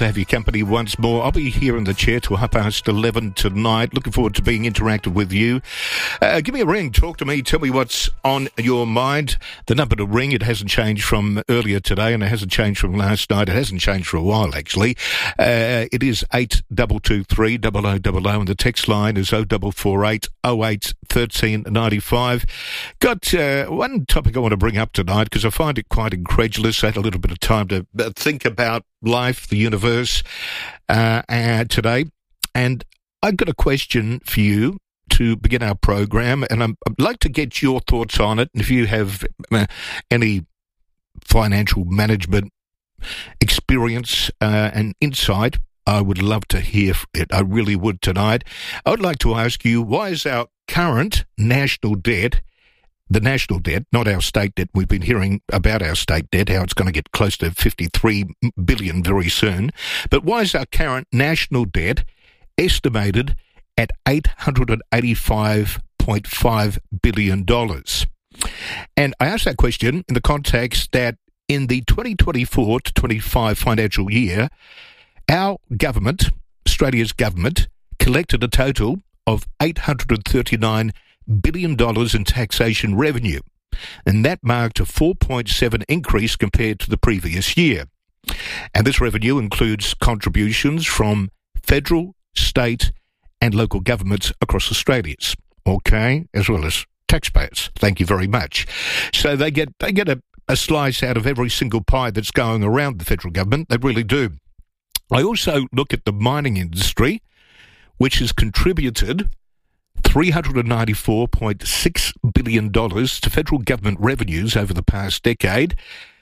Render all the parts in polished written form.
to have your company once more. I'll be here in the chair till 11:30 tonight. Looking forward to being interactive with you. Give me a ring, talk to me, tell me what's on your mind. The number to ring, it hasn't changed from earlier today, and it hasn't changed from last night. It hasn't changed for a while, actually. It is 8223 0000, and the text line is 0448 08 1395. Got one topic I want to bring up tonight because I find it quite incredulous. I had a little bit of time to think about life, the universe, today. And I've got a question for you to begin our program, and I'd like to get your thoughts on it. And if you have any financial management experience and insight, I would love to hear it. I really would tonight. I would like to ask you, why is our current national debt, the national debt, not our state debt. We've been hearing about our state debt, how it's going to get close to 53 billion very soon. But why is our current national debt estimated at $885.5 billion? And I ask that question in the context that in the 2024 to 25 financial year, our government, Australia's government, collected a total of $839 billion in taxation revenue, and that marked a 4.7 increase compared to the previous year. And this revenue includes contributions from federal, state and local governments across Australia, okay, as well as taxpayers. Thank you very much. So they get a slice out of every single pie that's going around the federal government. They really do. I also look at the mining industry, which has contributed $394.6 billion to federal government revenues over the past decade,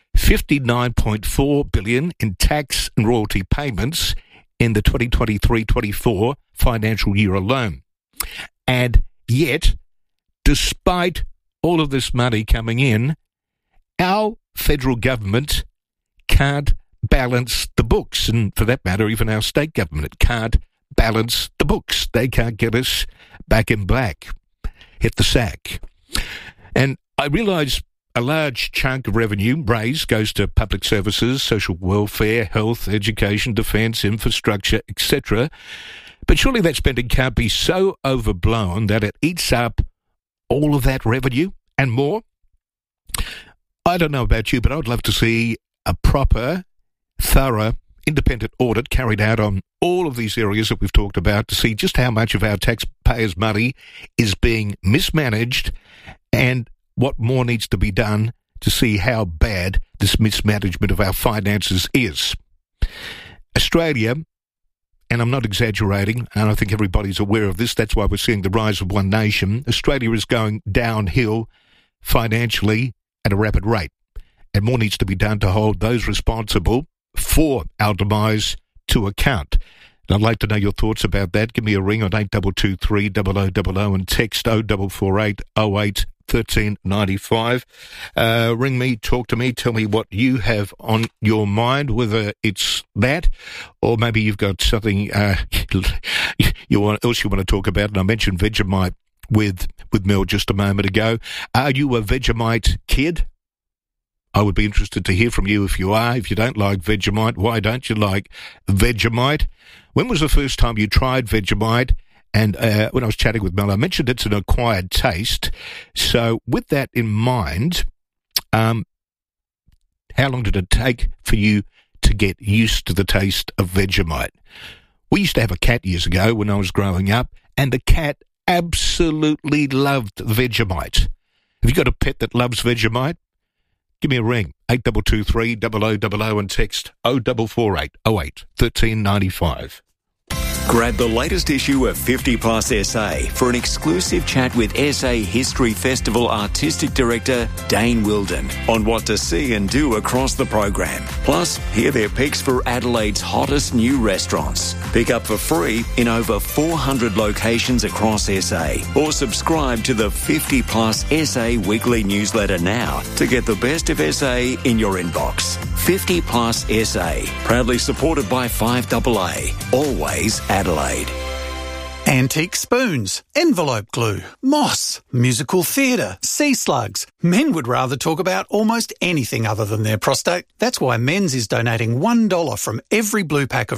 $59.4 billion in tax and royalty payments in the 2023-24 financial year alone. And yet, despite all of this money coming in, our federal government can't balance the books, and for that matter, even our state government can't balance the books. They can't get us back in black, hit the sack. And I realise a large chunk of revenue raised goes to public services, social welfare, health, education, defence, infrastructure, etc. But surely that spending can't be so overblown that it eats up all of that revenue and more. I don't know about you, but I would love to see a proper, thorough, independent audit carried out on all of these areas that we've talked about to see just how much of our taxpayers' money is being mismanaged and what more needs to be done to see how bad this mismanagement of our finances is. Australia, and I'm not exaggerating, and I think everybody's aware of this, that's why we're seeing the rise of One Nation. Australia is going downhill financially at a rapid rate, and more needs to be done to hold those responsible for our demise to account. And I'd like to know your thoughts about that. Give me a ring on 8223 0000 and text 0448 08 1395. Ring me, talk to me, tell me what you have on your mind, whether it's that or maybe you've got something else you want to talk about. And I mentioned Vegemite with Mel just a moment ago. Are you a Vegemite kid? I would be interested to hear from you if you are. If you don't like Vegemite, why don't you like Vegemite? When was the first time you tried Vegemite? And when I was chatting with Mel, I mentioned it's an acquired taste. So with that in mind, how long did it take for you to get used to the taste of Vegemite? We used to have a cat years ago when I was growing up, and the cat absolutely loved Vegemite. Have you got a pet that loves Vegemite? Give me a ring, 8223 0000 and text 0448 08 1395. Grab the latest issue of 50 Plus SA for an exclusive chat with SA History Festival Artistic Director Dane Wilden on what to see and do across the program. Plus, hear their picks for Adelaide's hottest new restaurants. Pick up for free in over 400 locations across SA, or subscribe to the 50 Plus SA weekly newsletter now to get the best of SA in your inbox. 50 Plus SA, proudly supported by 5AA, always Adelaide. Antique spoons, envelope glue, moss, musical theatre, sea slugs. Men would rather talk about almost anything other than their prostate. That's why Men's is donating $1 from every blue pack of